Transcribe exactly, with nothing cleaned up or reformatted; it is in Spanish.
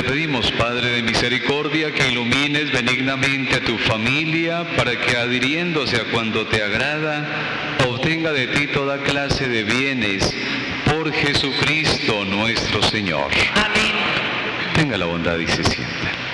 pedimos, Padre de misericordia, que ilumines benignamente a tu familia para que, adhiriéndose a cuanto te agrada, obtenga de ti toda clase de bienes por Jesucristo nuestro Señor. Amén. Tenga la bondad y se sienta.